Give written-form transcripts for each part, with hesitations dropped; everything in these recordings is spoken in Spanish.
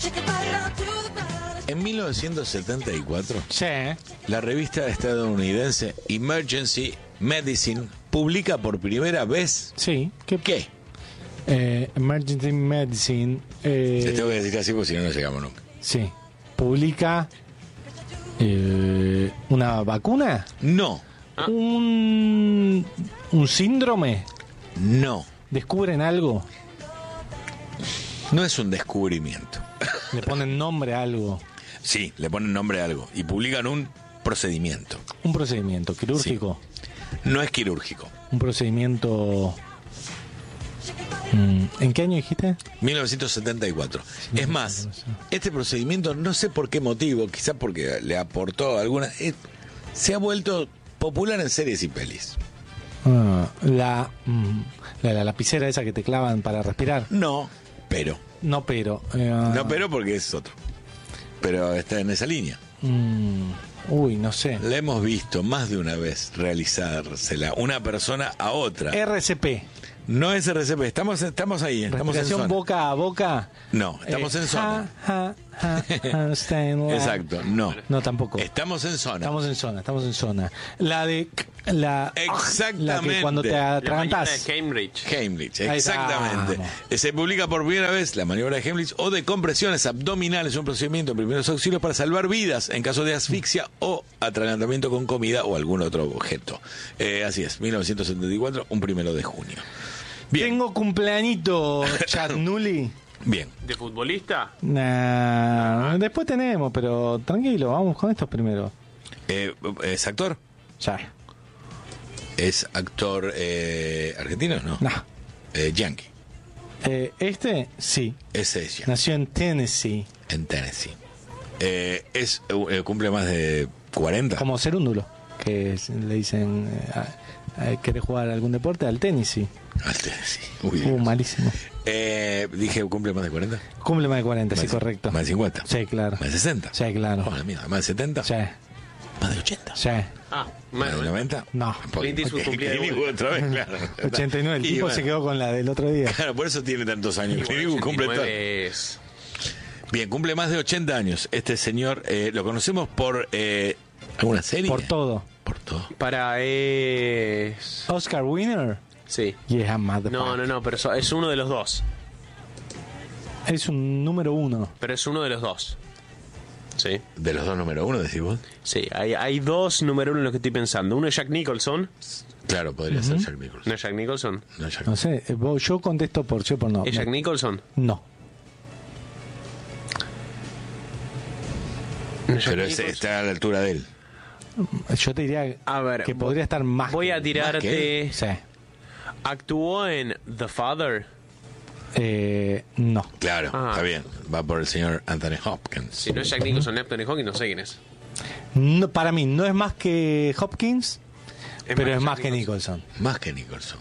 En 1974, Sí. la revista estadounidense Emergency Medicine publica por primera vez Sí. ¿qué? Emergency Medicine. Te tengo que decir así porque si no, no llegamos nunca. Sí. Publica una vacuna. No, Un síndrome. no, Descubren algo. no es un descubrimiento. Le ponen nombre a algo. Sí, le ponen nombre a algo y publican un procedimiento. Un procedimiento quirúrgico. No es quirúrgico. Un procedimiento. ¿En qué año dijiste? 1974. Es más, este procedimiento, no sé por qué motivo, quizás porque le aportó alguna... se ha vuelto popular en series y pelis. La lapicera esa que te clavan para respirar. No, pero. No, pero. No, pero porque es otro. Pero está en esa línea. Uy, no sé. La hemos visto más de una vez realizársela una persona a otra. RCP. No es RCP, estamos ahí, estamos en Respiración zona. boca a boca. No, estamos en zona. Exacto, no. No, tampoco. Estamos en zona. Estamos en zona. La de Exactamente. La que cuando te La maniobra de atragantás. Cambridge. Cambridge, Ahí exactamente. estamos. Se publica por primera vez la maniobra de Cambridge o de compresiones abdominales, un procedimiento de primeros auxilios para salvar vidas en caso de asfixia o atragantamiento con comida o algún otro objeto. Así es, 1974, un 1 de junio. Bien, Tengo cumpleañito, Chad Nully. bien. ¿De futbolista? Después tenemos, pero tranquilo, vamos con estos primero. ¿Es actor? Ya. ¿Es actor argentino? No. No. Yankee. Este, sí. Ese es Yankee. Nació en Tennessee. En Tennessee. ¿Cumple más de 40? Como Cerúndulo, que le dicen, ¿querés jugar algún deporte? Al Tennessee. Al Tennessee. Uy, Dios. Malísimo. Dije, ¿cumple más de 40? Cumple más de 40, sí, Más de- correcto. ¿Más de 50? Sí, claro. ¿Más de 60? Sí, claro. Oh, la mierda, ¿más de 70? Sí, ¿Más de 80? sí. ¿Más de 90? No. Clint Eastwood cumplía de vuelta. Otra vez, claro. 89, el Y tipo bueno, se quedó con la del otro día. Claro, por eso tiene tantos años. Clint Eastwood cumple todo. 89 es... Bien, cumple más de 80 años. Este señor lo conocemos por alguna serie. Por todo. Por todo. Para es... Oscar winner. Sí. Yeah, motherfucker. No, pero es uno de los dos. Es un número 1. Pero es uno de los dos. Sí. De los dos número 1, decís vos. Sí, hay dos número 1 en los que estoy pensando. Uno es Jack Nicholson. Claro, podría ser Jack Nicholson. ¿No es Jack Nicholson? No, Jack No sé, yo contesto por sí o por no. ¿Es Jack Nicholson? No. ¿No es Jack Pero Nicholson? está a la altura de él. Yo te diría A ver, que podría estar más. Voy que- a tirarte... Sí. ¿Actuó en The Father? No. Claro, Ah. está bien. Va por el señor Anthony Hopkins. Si no es Jack Nicholson, Anthony Hopkins, no sé quién es. No, para mí no es más que Hopkins, pero es más Jack que Nicholson. Más que Nicholson.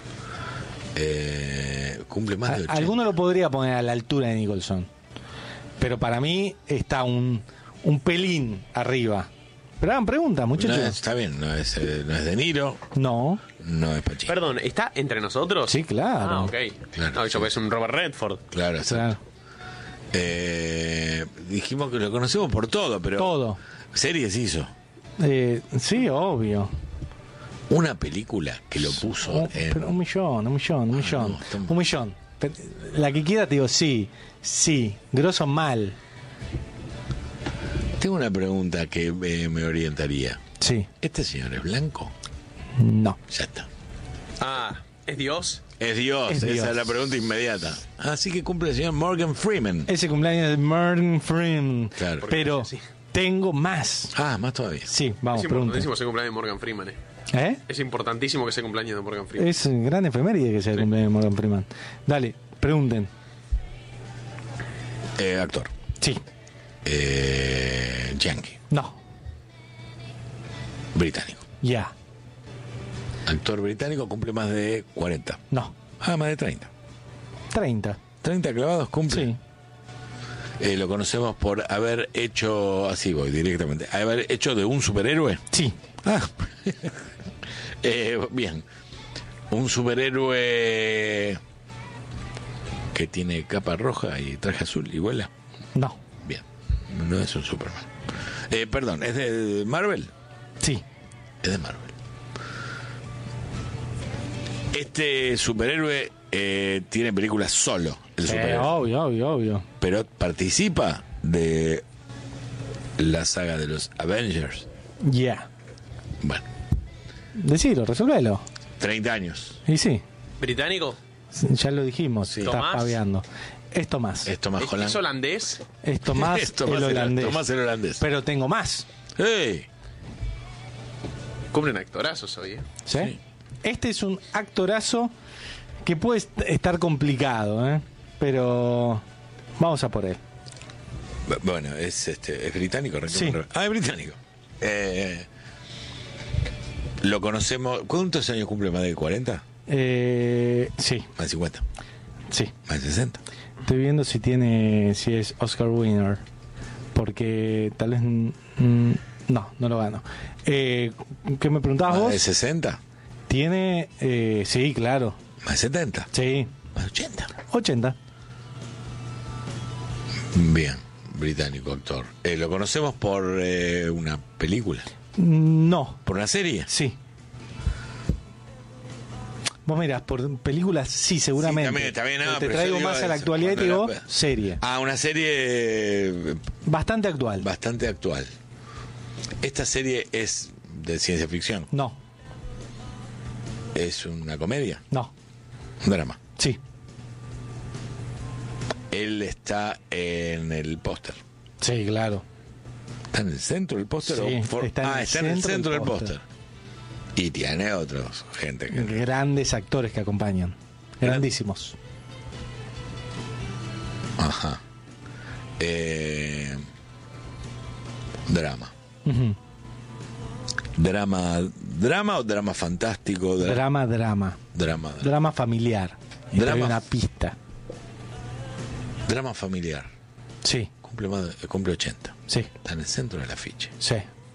Cumple más de 80. Alguno lo podría poner a la altura de Nicholson, pero para mí está un pelín arriba. Pero hagan preguntas, No, muchachos. está bien, no es De Niro, No. no es Pacino. Perdón, ¿está entre nosotros? Sí, claro. Ah, ok. Claro, No, yo sí. es un Robert Redford. Claro, exacto. Claro. Dijimos que lo conocemos por todo, pero Todo. series hizo. Sí, obvio. Una película que lo puso en... Pero un millón. no, está- Un millón. La que quiera te digo, sí. Grosso mal. Tengo una pregunta que me orientaría. Sí. ¿Este señor es blanco? No. Ya está. Ah, ¿es Dios? Es Dios, Es esa Dios. es la pregunta inmediata. Así que cumple el señor Morgan Freeman. Ese cumpleaños de Morgan Freeman. Claro. Pero Sí. tengo más. Ah, más todavía. Sí, vamos, Es pregunta. importantísimo ese cumpleaños de Morgan Freeman. ¿Eh? Es importantísimo que sea cumpleaños de Morgan Freeman. Es gran efeméride que sea el Sí. cumpleaños de Morgan Freeman. Dale, pregunten. Actor. Sí. Yankee. No. Británico. Ya. Actor británico, cumple más de 40. No. Ah, más de 30. 30. 30 clavados cumple. Sí. Lo conocemos por haber hecho, así voy directamente, haber hecho de un superhéroe. Sí. Ah, bien. Un superhéroe que tiene capa roja y traje azul y vuela. No. Bien. No es un Superman. Perdón, ¿es de Marvel? Sí. Es de Marvel. Este superhéroe tiene películas solo. El superhéroe. Obvio. Pero participa de la saga de los Avengers. Ya. Bueno, Decilo, resolvelo. 30 años. Y sí, ¿Británico? ya lo dijimos. Sí. Estás ¿Tomás? paveando. Es Tomás. Es Tomás ¿Es Holland. holandés? Es Tomás, Es Tomás el holandés. Tomás el holandés. Pero tengo más. ¡Hey! Cumplen actorazos hoy, ¿eh? ¿Sí? Sí. Este es un actorazo que puede estar complicado, ¿eh? Pero vamos a por él. Bueno, es británico. Sí. Ah, es británico. Lo conocemos. ¿Cuántos años cumple? ¿Más de 40? Sí, ¿Más de 50? sí. ¿Más de 60? Estoy viendo si es Oscar winner. Porque tal vez... no lo gano. ¿Qué me preguntabas ¿Más vos? de 60? Tiene... sí, claro. ¿Más de 70? Sí. ¿Más de 80? 80. Bien, británico actor. ¿Lo conocemos por una película? No. ¿Por una serie? Sí. Vos mirás, por películas sí, seguramente. Sí, también, Pero no, te pero traigo yo digo más a la eso, actualidad y te cuando digo era- serie. Ah, una serie Bastante actual. bastante actual. Esta serie es de ciencia ficción. No, Es una comedia, no. un drama. Sí, Él está en el póster. sí, claro. ¿Está en el centro del póster? Sí, está en el centro del póster. Y tiene otros, gente que... Grandes actores que acompañan. Grandísimos. Ajá. Drama. Ujú. ¿Drama o drama fantástico? Drama. Drama. Drama familiar. Y te Drama. doy una pista. Drama familiar. Sí, Cumple 80. sí, Está en el centro del afiche. sí.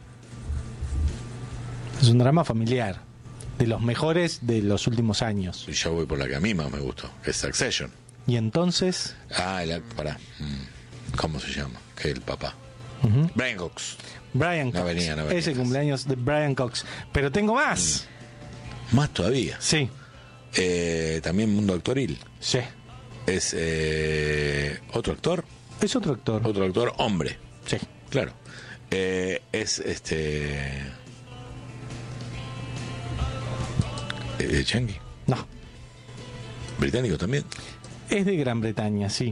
Es un drama familiar. De los mejores de los últimos años. Y yo voy por la que a mí más me gustó, que es Succession. Y entonces... Pará. ¿Cómo se llama? Que el papá. ujú, Brian Cox. Brian Cox. No venía. Es el cumpleaños de Brian Cox. Pero tengo más. Más todavía. Sí, También mundo actoril. sí. Es otro actor. Es otro actor. Otro actor hombre. Sí. Claro. Es Changi. No. Británico también. Es de Gran Bretaña, sí.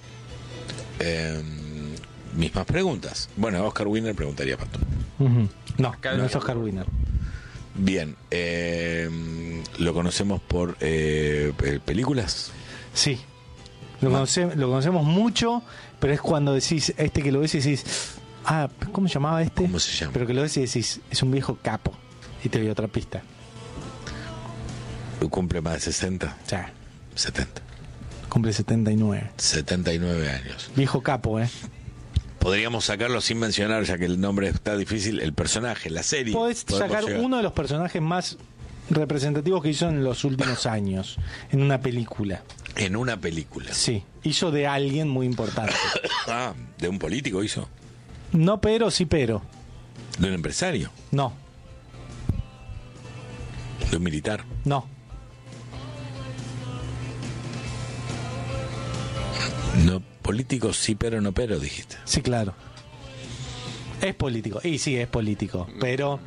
Mismas preguntas. Bueno, Oscar Winner preguntaría para tú. Ujú. No, Acá no no. es Oscar Winner. Bien. Lo conocemos por películas. Sí. Lo conocemos mucho, pero es cuando decís, que lo ves y decís, ¿cómo se llamaba este? ¿Cómo se llama? Pero que lo ves y decís, es un viejo capo. Y te doy otra pista. Cumple más de 60. O sea, 70. cumple 79. 79 años. Viejo capo, ¿eh? Podríamos sacarlo sin mencionar, ya que el nombre está difícil, el personaje, la serie. Podés Podemos sacar llegar. uno de los personajes más representativos que hizo en los últimos años, en una película. En una película. Sí, hizo de alguien muy importante. Ah, de un político hizo. No, pero, sí, pero. De un empresario. No, De un militar. no. No, político sí, pero no, pero, dijiste. Sí, claro. Es político. Y sí, es político. Pero.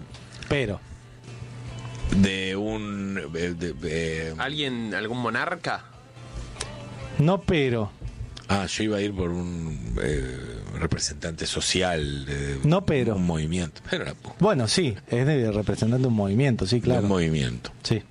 De un... ¿Alguien, algún monarca? No, pero. yo iba a ir por un representante social de No, pero. un movimiento. Pero la puta, Bueno, sí, es de representante de un movimiento, sí, de claro. un movimiento. Sí.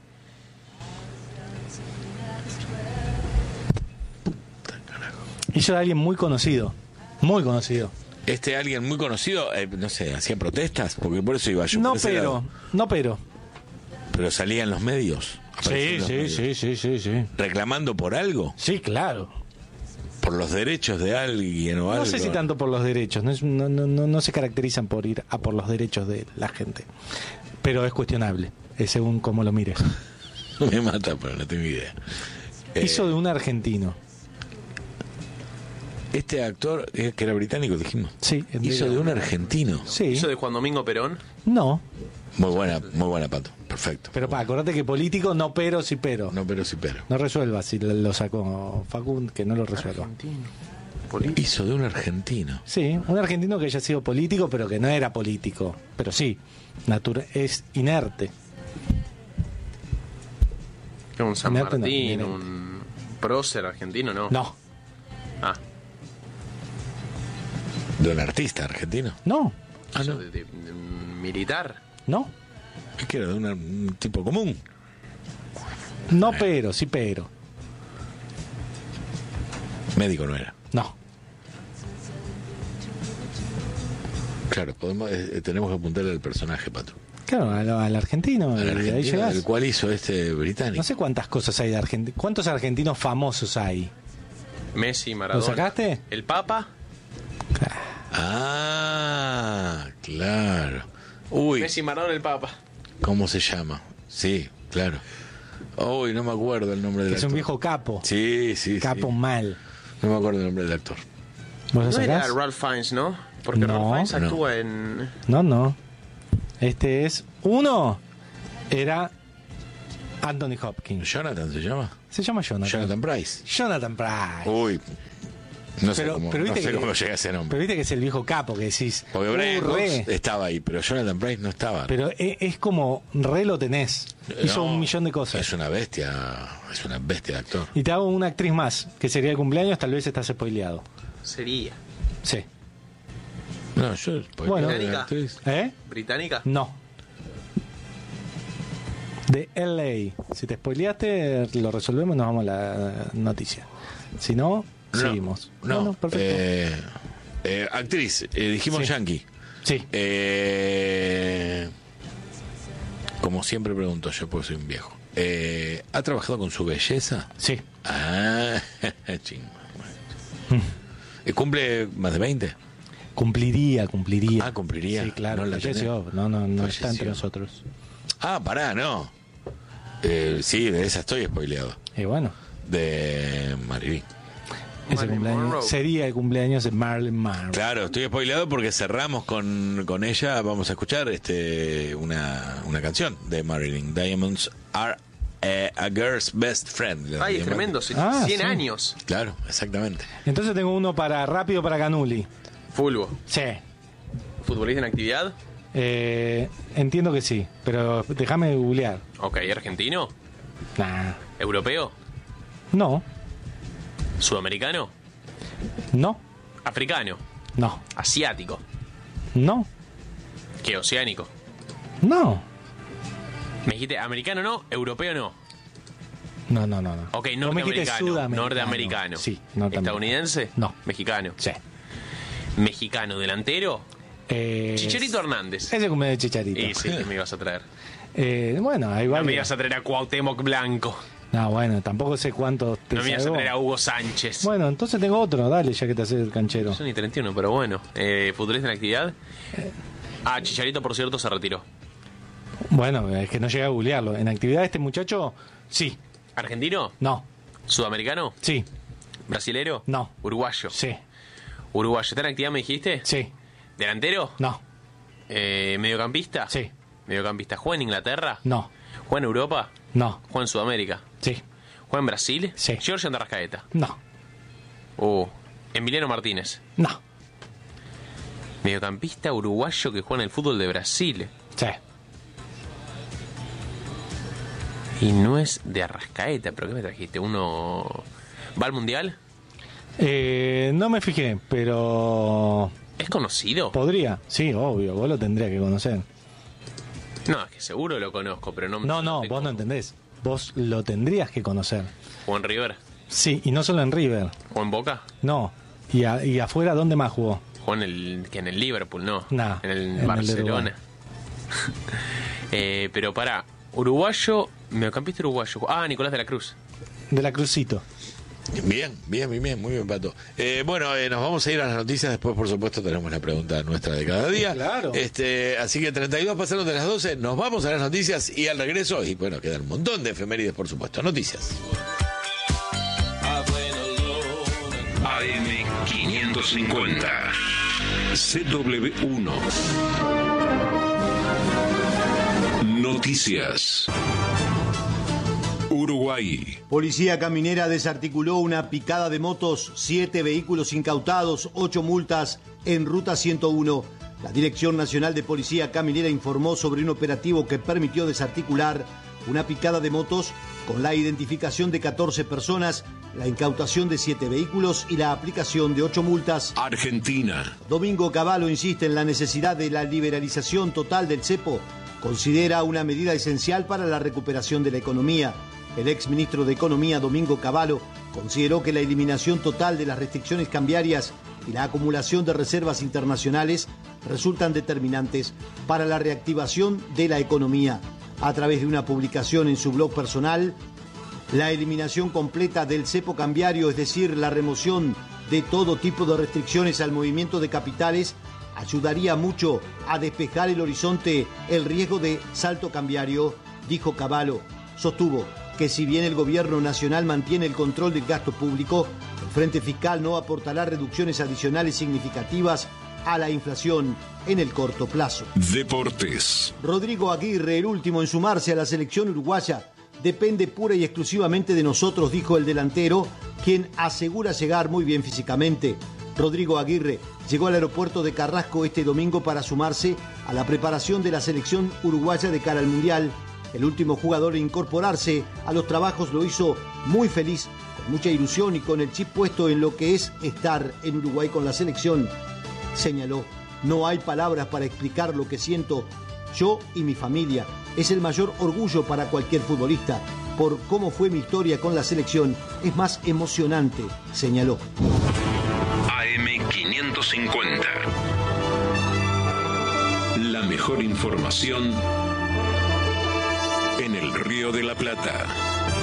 Hizo de alguien muy conocido. Muy conocido. Este alguien muy conocido, no sé, hacía protestas, porque por eso iba yo. No, por ese lado. pero. Pero salía en los medios. aparecía en los medios. sí. Reclamando por algo, Sí, claro. por los derechos de alguien o algo. No sé si tanto por los derechos, no se caracterizan por ir a por los derechos de la gente. Pero es cuestionable, es según cómo lo mires. Me mata, pero no tengo idea. Hizo de un argentino. Este actor, que era británico, dijimos. Sí. Hizo de un argentino. Sí. ¿Hizo de Juan Domingo Perón? No. Muy buena, Pato. Perfecto. Pero acordate que político no pero, sí pero. No, pero sí, pero. No resuelva si lo sacó Facundo, que no lo resuelva. Hizo de un argentino. Sí, un argentino que haya sido político, pero que no era político. Pero sí, es inerte. Un San Inerte no, Martín, inerte. un prócer argentino, ¿no? No, Ah, De un artista argentino. no, hizo de un militar. no. Es que era de un tipo común. No pero, sí pero. Médico no era. No. Claro, tenemos que apuntarle al personaje, Pato. Claro, al argentino. Al y ahí argentino, llegás. del cual hizo este británico. No sé cuántas cosas hay de Argentina. ¿Cuántos argentinos famosos hay? Messi, Maradona. ¿Lo sacaste? ¿El Papa? Ah, claro. Uy, Messi, Maradona, el Papa. ¿cómo se llama? Sí, claro. Uy, no me acuerdo el nombre del Es actor. un viejo capo. Sí, sí, Capo sí. mal. No me acuerdo el nombre del actor. ¿Vos lo No era sacás? Ralph Fiennes, ¿no? Porque No, Ralph Fiennes no. actúa en... No. Este es... Uno era Anthony Hopkins. ¿Jonathan se llama? Se llama Jonathan. Jonathan Price. Jonathan Price. Uy, no sé Pero cómo, viste no sé que- cómo llega ese nombre. Pero viste que es el viejo capo que decís. Porque Brian Cox re. estaba ahí, pero Jonathan Price no estaba. Pero es como re lo tenés. Hizo No, un millón de cosas. Es una bestia de actor. Y te hago una actriz más, que sería el cumpleaños, tal vez estás spoileado. Sería. Sí. No, yo... Bueno. la actriz. ¿Eh? ¿Británica? No. De LA. Si te spoileaste, lo resolvemos y nos vamos a la noticia. Si no, No, seguimos. No, Bueno, perfecto. Actriz, dijimos Sí. yankee. Sí. Como siempre pregunto yo, porque soy un viejo. ¿Ha trabajado con su belleza? Sí. Ah, ching. ¿Cumple más de 20? Cumpliría. Ah, cumpliría. Sí, claro. No la Falleció. tenés. No está Falleció. entre nosotros. Ah, pará, no. Sí, de esa estoy spoileado. Y bueno, De Marilyn. ese Marilyn cumpleaños Monroe. sería el cumpleaños de Marilyn Monroe. Claro, estoy spoileado porque cerramos con ella. Vamos a escuchar una canción de Marilyn. Diamonds are a girl's best friend. Ay, es tremendo. 100 Ah, sí. años. Claro, exactamente. Entonces tengo uno rápido para Canuli. Fulbo. Sí. ¿Futbolista en actividad? Entiendo que sí, pero déjame googlear. Ok, ¿argentino? Nah. ¿Europeo? No, ¿Sudamericano? no, ¿Africano? no, ¿Asiático? no, ¿Qué? ¿Oceánico? no. Me dijiste americano no, europeo no. No. Ok, No me quites norteamericano. sudamericano. Norteamericano. Sí, norteamericano. ¿Estadounidense? No. ¿Mexicano? Sí. ¿Mexicano delantero? Chicharito Hernández. Ese cumpleaños de Chicharito. Y sí, ¿qué me ibas a traer? Bueno, ahí va. No me ibas a traer a Cuauhtémoc Blanco. No, bueno, tampoco sé cuánto te No me ibas a salvó. traer a Hugo Sánchez. Bueno, entonces tengo otro, dale, ya que te haces el canchero. No son ni 31, pero bueno. ¿Futbolista en actividad? Chicharito, por cierto, se retiró. Bueno, es que no llegué a googlearlo. ¿En actividad este muchacho? Sí. ¿Argentino? No. ¿Sudamericano? Sí. ¿Brasilero? No. ¿Uruguayo? Sí. ¿Uruguayo? ¿Está en actividad, me dijiste? Sí. ¿Delantero? No. ¿Mediocampista? Sí. ¿Mediocampista? ¿Juega en Inglaterra? No. ¿Juega en Europa? No. ¿Juega en Sudamérica? Sí. ¿Juega en Brasil? Sí. Giorgio Andarrascaeta. No. Emiliano Martínez. No. Mediocampista uruguayo que juega en el fútbol de Brasil. Sí. Y no es de Arrascaeta, pero ¿qué me trajiste? ¿Uno va al Mundial? No me fijé, pero ¿Es conocido? podría. Sí, obvio, vos lo tendrías que conocer. No, es que seguro lo conozco, pero no... No, tengo- vos no entendés. Vos lo tendrías que conocer. ¿O en River? Sí, y no solo en River. ¿O en Boca? No. Y afuera, ¿dónde más jugó? ¿O en el Liverpool? No. Nah, en en el el Barcelona. Pero para uruguayo, mediocampista uruguayo. Nicolás de la Cruz. De la Crucito. Bien, muy bien, Pato. Bueno, nos vamos a ir a las noticias. Después, por supuesto, tenemos la pregunta nuestra de cada día. Claro. Así que 32 pasaron de las 12. Nos vamos a las noticias y al regreso, y bueno, quedan un montón de efemérides, por supuesto. Noticias. AM550. CW1. Noticias. Uruguay. Policía Caminera desarticuló una picada de motos, 7 vehículos incautados, 8 multas en Ruta 101. La Dirección Nacional de Policía Caminera informó sobre un operativo que permitió desarticular una picada de motos con la identificación de 14 personas, la incautación de 7 vehículos y la aplicación de 8 multas. Argentina. Domingo Cavallo insiste en la necesidad de la liberalización total del cepo. Considera una medida esencial para la recuperación de la economía. El exministro de Economía, Domingo Cavallo, consideró que la eliminación total de las restricciones cambiarias y la acumulación de reservas internacionales resultan determinantes para la reactivación de la economía. A través de una publicación en su blog personal, la eliminación completa del cepo cambiario, es decir, la remoción de todo tipo de restricciones al movimiento de capitales, ayudaría mucho a despejar el horizonte, el riesgo de salto cambiario, dijo Cavallo. Sostuvo que si bien el gobierno nacional mantiene el control del gasto público, el Frente Fiscal no aportará reducciones adicionales significativas a la inflación en el corto plazo. Deportes. Rodrigo Aguirre, el último en sumarse a la selección uruguaya, depende pura y exclusivamente de nosotros, dijo el delantero, quien asegura llegar muy bien físicamente. Rodrigo Aguirre llegó al aeropuerto de Carrasco este domingo para sumarse a la preparación de la selección uruguaya de cara al Mundial. El último jugador en incorporarse a los trabajos lo hizo muy feliz, con mucha ilusión y con el chip puesto en lo que es estar en Uruguay con la selección. Señaló, no hay palabras para explicar lo que siento yo y mi familia. Es el mayor orgullo para cualquier futbolista. Por cómo fue mi historia con la selección, es más emocionante, señaló. AM550. La mejor información en el Río de la Plata.